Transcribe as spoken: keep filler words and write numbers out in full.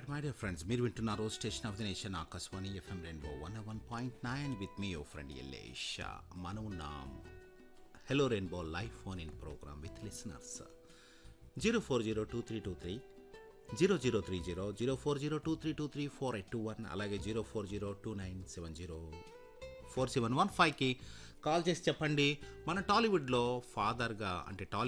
My dear friends, మీరు వింటున్నారు station of the nation Akashvani FM rainbow one one point nine with me your friend Yellesh. మనం ఉన్నాం hello rainbow live phone in programme with listeners. Zero four zero two three two three zero zero three zero zero four zero two three two three four eight two one అలాగే zero four zero two nine seven zero four seven one ఫైవ్కి call చేసి చెప్పండి మన టాలీవుడ్లో ఫాదర్గా అంటే టాలీవుడ్